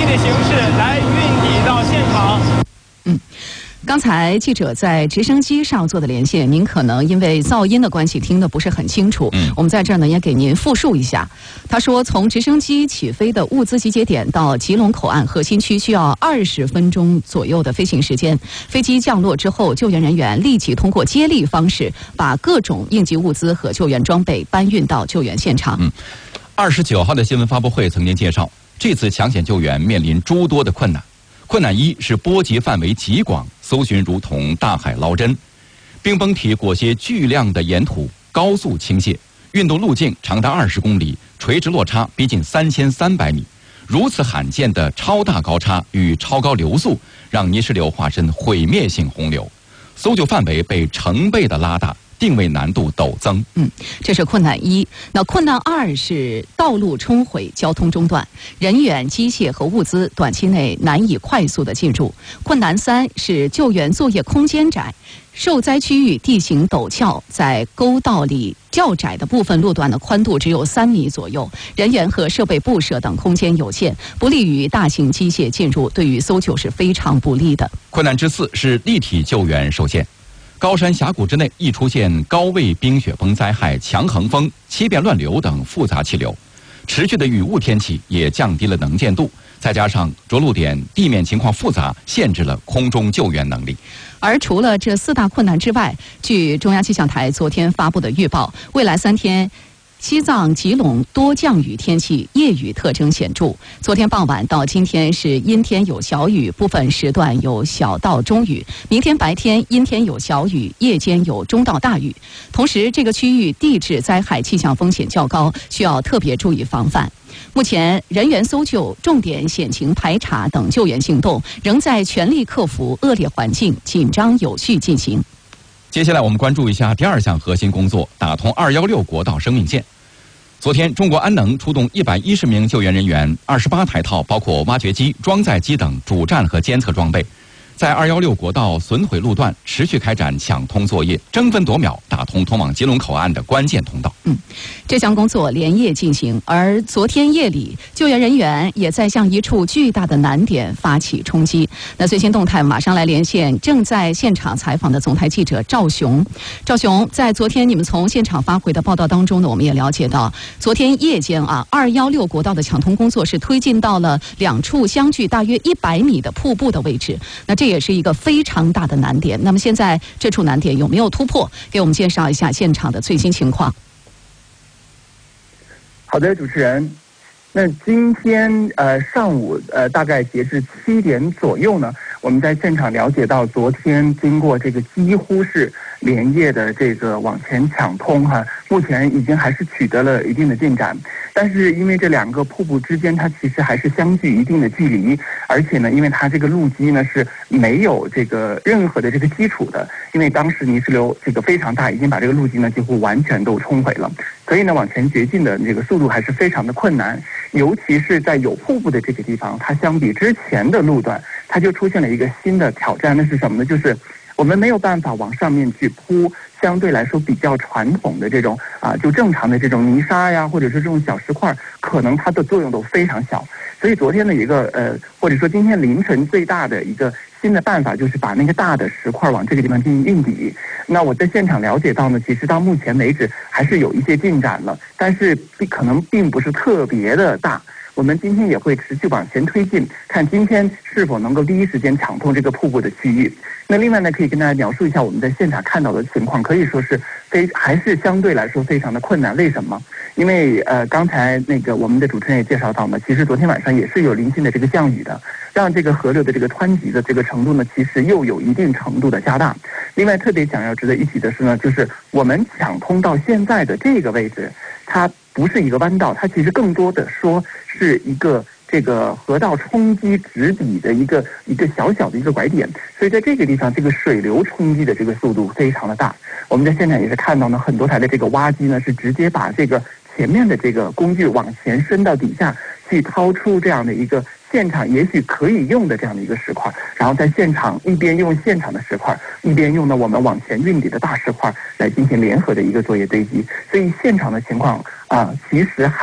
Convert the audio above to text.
的形式来运抵到现场。 刚才记者在直升机上做的连线，您可能因为噪音的关系听得不是很清楚。我们在这儿呢也给您复述一下。他说，从直升机起飞的物资集结点到吉隆口岸核心区需要20分钟左右的飞行时间。飞机降落之后，救援人员立即通过接力方式把各种应急物资和救援装备搬运到救援现场。 29号的新闻发布会曾经介绍，这次抢险救援面临诸多的困难。困难一是波及范围极广，搜寻如同大海捞针。冰崩体裹挟巨量的岩土高速倾泻，运动路径长达20公里，垂直落差逼近3300米。如此罕见的超大高差与超高流速，让泥石流化身毁灭性洪流，搜救范围被成倍的拉大，定位难度陡增。 这是困难一。那困难二是道路冲毁，交通中断，人员、机械和物资短期内难以快速的进入。困难三是救援作业空间窄，受灾区域地形陡峭，在沟道里较窄的部分路段的宽度只有3米左右，人员和设备布设等空间有限，不利于大型机械进入，对于搜救是非常不利的。 困难之四是立体救援受限。高山峡谷之内易出现高位冰雪崩灾害、强横风、七变乱流等复杂气流，持续的雨雾天气也降低了能见度，再加上着陆点地面情况复杂，限制了空中救援能力。 而除了这4大困难之外，据中央气象台昨天发布的预报，未来3天西藏、吉隆多降雨天气，夜雨特征显著。昨天傍晚到今天是阴天有小雨，部分时段有小到中雨。明天白天阴天有小雨，夜间有中到大雨。同时，这个区域地质灾害气象风险较高，需要特别注意防范。目前，人员搜救、重点险情排查等救援行动仍在全力克服恶劣环境，紧张有序进行。 接下来我们关注一下第2项核心工作，打通216国道生命线。昨天，中国安能出动110名救援人员，28台套包括挖掘机、装载机等主战和监测装备，在216国道损毁路段持续开展抢通作业，争分夺秒打通通往吉隆口岸的关键通道。 这项工作连夜进行，而昨天夜里，救援人员也在向一处巨大的难点发起冲击。那最新动态马上来连线正在现场采访的总台记者赵雄。赵雄，在昨天你们从现场发回的报道当中呢，我们也了解到，昨天夜间216国道的抢通工作是推进到了2处相距大约100米的瀑布的位置。那这也是一个非常大的难点。那么现在这处难点有没有突破？给我们介绍一下现场的最新情况。 好的，主持人。那今天上午大概截至7点左右呢，我们在现场了解到，昨天经过这个几乎是连夜的这个往前抢通目前已经还是取得了一定的进展。但是因为这2个瀑布之间它其实还是相距一定的距离，而且呢，因为它这个路基呢是没有这个任何的这个基础的，因为当时泥石流这个非常大，已经把这个路基呢几乎完全都冲毁了，所以呢往前掘进的这个速度还是非常的困难。尤其是在有瀑布的这个地方，它相比之前的路段，它就出现了一个新的挑战，那是什么呢？就是我们没有办法往上面去铺相对来说比较传统的这种就正常的这种泥沙呀，或者是这种小石块，可能它的作用都非常小。所以昨天的一个或者说今天凌晨最大的一个新的办法，就是把那个大的石块往这个地方进行运抵。那我在现场了解到呢，其实到目前为止还是有一些进展了，但是可能并不是特别的大。我们今天也会持续往前推进，看今天是否能够第一时间抢通这个瀑布的区域。那另外呢，可以跟大家描述一下我们在现场看到的情况，可以说是还是相对来说非常的困难。为什么？因为刚才那个我们的主持人也介绍到呢，其实昨天晚上也是有零星的这个降雨的，让这个河流的这个湍急的这个程度呢，其实又有一定程度的加大。另外特别想要值得一提的是呢，就是我们抢通到现在的这个位置，它不是一个弯道，它其实更多的说是一个这个河道冲击直底的一个小小的一个拐点，所以在这个地方，这个水流冲击的这个速度非常的大。我们在现场也是看到呢，很多台的这个挖机呢是直接把这个前面的这个工具往前伸到底下去，掏出这样的一个现场也许可以用的这样的一个石块，然后在现场一边用现场的石块，一边用呢我们往前运抵的大石块来进行联合的一个作业堆积。所以现场的情况其实还